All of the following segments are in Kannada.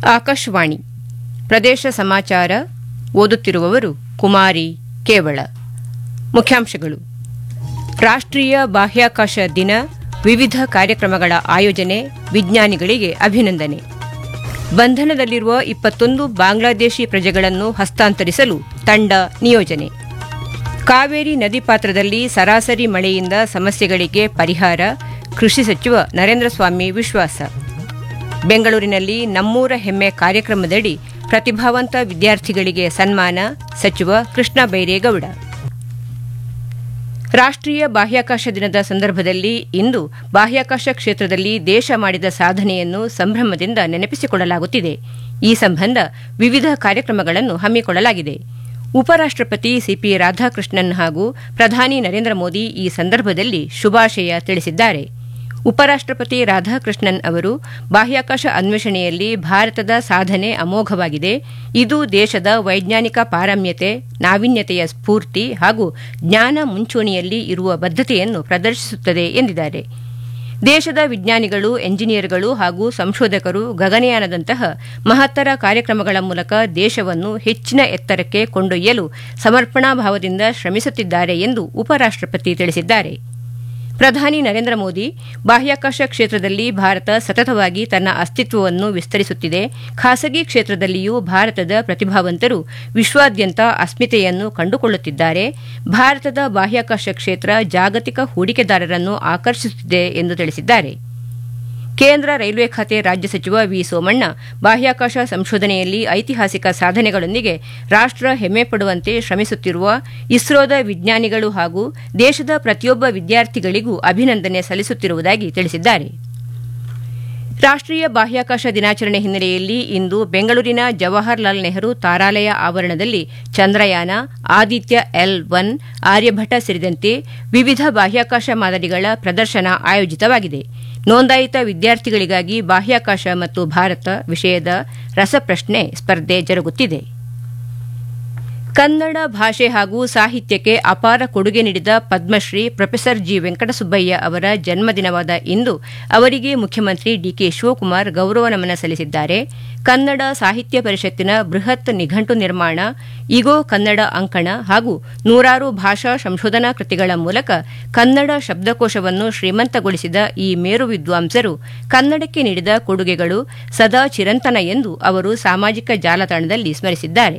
ಆಕಾಶವಾಣಿ ಪ್ರದೇಶ ಸಮಾಚಾರ ಓದುತ್ತಿರುವವರು ಕುಮಾರಿ ಕೇವಳ. ಮುಖ್ಯಾಂಶಗಳು: ರಾಷ್ಟ್ರೀಯ ಬಾಹ್ಯಾಕಾಶ ದಿನ, ವಿವಿಧ ಕಾರ್ಯಕ್ರಮಗಳ ಆಯೋಜನೆ, ವಿಜ್ಞಾನಿಗಳಿಗೆ ಅಭಿನಂದನೆ. ಬಂಧನದಲ್ಲಿರುವ 21 ಬಾಂಗ್ಲಾದೇಶಿ ಪ್ರಜೆಗಳನ್ನು ಹಸ್ತಾಂತರಿಸಲು ತಂಡ ನಿಯೋಜನೆ. ಕಾವೇರಿ ನದಿ ಪಾತ್ರದಲ್ಲಿ ಸರಾಸರಿ ಮಳೆಯಿಂದ ಸಮಸ್ಯೆಗಳಿಗೆ ಪರಿಹಾರ, ಕೃಷಿ ಸಚಿವ ನರೇಂದ್ರ ಸ್ವಾಮಿ ವಿಶ್ವಾಸ. ಬೆಂಗಳೂರಿನಲ್ಲಿ ನಮ್ಮೂರ ಹೆಮ್ಮೆ ಕಾರ್ಯಕ್ರಮದಡಿ ಪ್ರತಿಭಾವಂತ ವಿದ್ಯಾರ್ಥಿಗಳಿಗೆ ಸನ್ಮಾನ, ಸಚಿವ ಕೃಷ್ಣ ಬೈರೇಗೌಡ. ರಾಷ್ಟ್ರೀಯ ಬಾಹ್ಯಾಕಾಶ ದಿನದ ಸಂದರ್ಭದಲ್ಲಿ ಇಂದು ಬಾಹ್ಯಾಕಾಶ ಕ್ಷೇತ್ರದಲ್ಲಿ ದೇಶ ಮಾಡಿದ ಸಾಧನೆಯನ್ನು ಸಂಭ್ರಮದಿಂದ ನೆನಪಿಸಿಕೊಳ್ಳಲಾಗುತ್ತಿದೆ. ಈ ಸಂಬಂಧ ವಿವಿಧ ಕಾರ್ಯಕ್ರಮಗಳನ್ನು ಹಮ್ಮಿಕೊಳ್ಳಲಾಗಿದೆ. ಉಪರಾಷ್ಟಪತಿ ಸಿಪಿ ರಾಧಾಕೃಷ್ಣನ್ ಹಾಗೂ ಪ್ರಧಾನಿ ನರೇಂದ್ರ ಮೋದಿ ಈ ಸಂದರ್ಭದಲ್ಲಿ ಶುಭಾಶಯ ತಿಳಿಸಿದ್ದಾರೆ. ಉಪರಾಷ್ಟಪತಿ ರಾಧಾಕೃಷ್ಣನ್ ಅವರು ಬಾಹ್ಯಾಕಾಶ ಅನ್ವೇಷಣೆಯಲ್ಲಿ ಭಾರತದ ಸಾಧನೆ ಅಮೋಘವಾಗಿದೆ. ಇದು ದೇಶದ ವೈಜ್ಞಾನಿಕ ಪಾರಮ್ಯತೆ, ನಾವೀನ್ಯತೆಯ ಸ್ಫೂರ್ತಿ ಹಾಗೂ ಜ್ಞಾನ ಮುಂಚೂಣಿಯಲ್ಲಿ ಇರುವ ಬದ್ಧತೆಯನ್ನು ಪ್ರದರ್ಶಿಸುತ್ತದೆ ಎಂದಿದ್ದಾರೆ. ದೇಶದ ವಿಜ್ಞಾನಿಗಳು, ಎಂಜಿನಿಯರ್ಗಳು ಹಾಗೂ ಸಂಶೋಧಕರು ಗಗನಯಾನದಂತಹ ಮಹತ್ತರ ಕಾರ್ಯಕ್ರಮಗಳ ಮೂಲಕ ದೇಶವನ್ನು ಹೆಚ್ಚಿನ ಎತ್ತರಕ್ಕೆ ಕೊಂಡೊಯ್ಯಲು ಸಮರ್ಪಣಾ ಭಾವದಿಂದ ಶ್ರಮಿಸುತ್ತಿದ್ದಾರೆ ಎಂದು ಉಪರಾಷ್ಟಪತಿ ತಿಳಿಸಿದ್ದಾರೆ. ಪ್ರಧಾನಿ ನರೇಂದ್ರ ಮೋದಿ, ಬಾಹ್ಯಾಕಾಶ ಕ್ಷೇತ್ರದಲ್ಲಿ ಭಾರತ ಸತತವಾಗಿ ತನ್ನ ಅಸ್ತಿತ್ವವನ್ನು ವಿಸ್ತರಿಸುತ್ತಿದೆ. ಖಾಸಗಿ ಕ್ಷೇತ್ರದಲ್ಲಿಯೂ ಭಾರತದ ಪ್ರತಿಭಾವಂತರು ವಿಶ್ವಾದ್ಯಂತ ಅಸ್ಮಿತೆಯನ್ನು ಕಂಡುಕೊಳ್ಳುತ್ತಿದ್ದಾರೆ. ಭಾರತದ ಬಾಹ್ಯಾಕಾಶ ಕ್ಷೇತ್ರ ಜಾಗತಿಕ ಹೂಡಿಕೆದಾರರನ್ನು ಆಕರ್ಷಿಸುತ್ತಿದೆ ಎಂದು ತಿಳಿಸಿದ್ದಾರೆ. ಕೇಂದ್ರ ರೈಲ್ವೆ ಖಾತೆ ರಾಜ್ಯ ಸಚಿವ ವಿ ಸೋಮಣ್ಣ, ಬಾಹ್ಯಾಕಾಶ ಸಂಶೋಧನೆಯಲ್ಲಿ ಐತಿಹಾಸಿಕ ಸಾಧನೆಗಳೊಂದಿಗೆ ರಾಷ್ಟ್ರ ಹೆಮ್ಮೆ ಪಡುವಂತೆ ಶ್ರಮಿಸುತ್ತಿರುವ ಇಸ್ರೋದ ವಿಜ್ಞಾನಿಗಳು ಹಾಗೂ ದೇಶದ ಪ್ರತಿಯೊಬ್ಬ ವಿದ್ಯಾರ್ಥಿಗಳಿಗೂ ಅಭಿನಂದನೆ ಸಲ್ಲಿಸುತ್ತಿರುವುದಾಗಿ ತಿಳಿಸಿದ್ದಾರೆ. ರಾಷ್ಟ್ರೀಯ ಬಾಹ್ಯಾಕಾಶ ದಿನಾಚರಣೆ ಹಿನ್ನೆಲೆಯಲ್ಲಿ ಇಂದು ಬೆಂಗಳೂರಿನ ಜವಾಹರಲಾಲ್ ನೆಹರು ತಾರಾಲಯ ಆವರಣದಲ್ಲಿ ಚಂದ್ರಯಾನ, ಆದಿತ್ಯ L1, ಆರ್ಯಭಟ ಸೇರಿದಂತೆ ವಿವಿಧ ಬಾಹ್ಯಾಕಾಶ ಮಾದರಿಗಳ ಪ್ರದರ್ಶನ ಆಯೋಜಿತವಾಗಿದೆ. ನೋಂದಾಯಿತ ವಿದ್ಯಾರ್ಥಿಗಳಿಗಾಗಿ ಬಾಹ್ಯಾಕಾಶ ಮತ್ತು ಭಾರತ ವಿಷಯದ ರಸಪ್ರಶ್ನೆ ಸ್ಪರ್ಧೆ ಜರುಗುತ್ತಿದೆ. ಕನ್ನಡ ಭಾಷೆ ಹಾಗೂ ಸಾಹಿತ್ಯಕ್ಕೆ ಅಪಾರ ಕೊಡುಗೆ ನೀಡಿದ ಪದ್ಮಶ್ರೀ ಪ್ರೊಫೆಸರ್ ಜಿ ವೆಂಕಟಸುಬ್ಬಯ್ಯ ಅವರ ಜನ್ಮದಿನವಾದ ಇಂದು ಅವರಿಗೆ ಮುಖ್ಯಮಂತ್ರಿ ಡಿಕೆ ಶಿವಕುಮಾರ್ ಗೌರವ ನಮನ ಸಲ್ಲಿಸಿದ್ದಾರೆ. ಕನ್ನಡ ಸಾಹಿತ್ಯ ಪರಿಷತ್ತಿನ ಬೃಹತ್ ನಿಘಂಟು ನಿರ್ಮಾಣ, ಇಗೋ ಕನ್ನಡ ಅಂಕಣ ಹಾಗೂ ನೂರಾರು ಭಾಷಾ ಸಂಶೋಧನಾ ಕೃತಿಗಳ ಮೂಲಕ ಕನ್ನಡ ಶಬ್ದಕೋಶವನ್ನು ಶ್ರೀಮಂತಗೊಳಿಸಿದ ಈ ಮೇರು ವಿದ್ವಾಂಸರು ಕನ್ನಡಕ್ಕೆ ನೀಡಿದ ಕೊಡುಗೆಗಳು ಸದಾ ಚಿರಂತನ ಎಂದು ಅವರು ಸಾಮಾಜಿಕ ಜಾಲತಾಣದಲ್ಲಿ ಸ್ಮರಿಸಿದ್ದಾರೆ.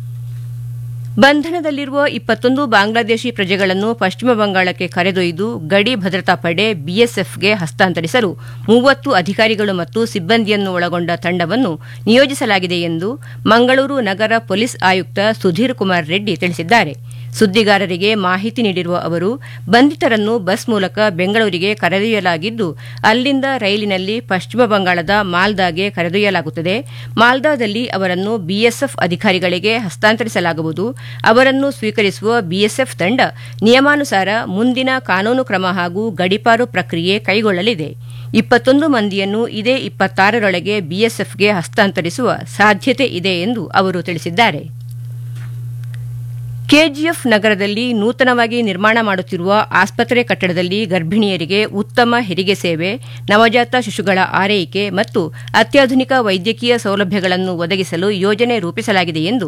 ಬಂಧನದಲ್ಲಿರುವ 21 ಬಾಂಗ್ಲಾದೇಶಿ ಪ್ರಜೆಗಳನ್ನು ಪಶ್ಚಿಮ ಬಂಗಾಳಕ್ಕೆ ಕರೆದೊಯ್ದು ಗಡಿ ಭದ್ರತಾ ಪಡೆ ಬಿಎಸ್ಎಫ್ಗೆ ಹಸ್ತಾಂತರಿಸಲು 30 ಅಧಿಕಾರಿಗಳು ಮತ್ತು ಸಿಬ್ಬಂದಿಯನ್ನು ಒಳಗೊಂಡ ತಂಡವನ್ನು ನಿಯೋಜಿಸಲಾಗಿದೆ ಎಂದು ಮಂಗಳೂರು ನಗರ ಪೊಲೀಸ್ ಆಯುಕ್ತ ಸುಧೀರ್ ಕುಮಾರ್ ರೆಡ್ಡಿ ತಿಳಿಸಿದ್ದಾರೆ. ಸುದ್ದಿಗಾರರಿಗೆ ಮಾಹಿತಿ ನೀಡಿರುವ ಅವರು, ಬಂಧಿತರನ್ನು ಬಸ್ ಮೂಲಕ ಬೆಂಗಳೂರಿಗೆ ಕರೆದೊಯ್ಯಲಾಗಿದ್ದು, ಅಲ್ಲಿಂದ ರೈಲಿನಲ್ಲಿ ಪಶ್ಚಿಮ ಬಂಗಾಳದ ಮಾಲ್ದಾಗೆ ಕರೆದೊಯ್ಯಲಾಗುತ್ತದೆ. ಮಾಲ್ದಾದಲ್ಲಿ ಅವರನ್ನು ಬಿಎಸ್ಎಫ್ ಅಧಿಕಾರಿಗಳಿಗೆ ಹಸ್ತಾಂತರಿಸಲಾಗುವುದು. ಅವರನ್ನು ಸ್ವೀಕರಿಸುವ ಬಿಎಸ್ಎಫ್ ತಂಡ ನಿಯಮಾನುಸಾರ ಮುಂದಿನ ಕಾನೂನು ಕ್ರಮ ಹಾಗೂ ಗಡೀಪಾರು ಪ್ರಕ್ರಿಯೆ ಕೈಗೊಳ್ಳಲಿದೆ. 21 ಮಂದಿಯನ್ನು ಇದೇ 26ರೊಳಗೆ ಬಿಎಸ್ಎಫ್ಗೆ ಹಸ್ತಾಂತರಿಸುವ ಸಾಧ್ಯತೆ ಇದೆ ಎಂದು ಅವರು ತಿಳಿಸಿದ್ದಾರೆ. ಕೆಜಿಎಫ್ ನಗರದಲ್ಲಿ ನೂತನವಾಗಿ ನಿರ್ಮಾಣ ಮಾಡುತ್ತಿರುವ ಆಸ್ಪತ್ರೆ ಕಟ್ಟಡದಲ್ಲಿ ಗರ್ಭಿಣಿಯರಿಗೆ ಉತ್ತಮ ಹೆರಿಗೆ ಸೇವೆ, ನವಜಾತ ಶಿಶುಗಳ ಆರೈಕೆ ಮತ್ತು ಅತ್ಯಾಧುನಿಕ ವೈದ್ಯಕೀಯ ಸೌಲಭ್ಯಗಳನ್ನು ಒದಗಿಸಲು ಯೋಜನೆ ರೂಪಿಸಲಾಗಿದೆ ಎಂದು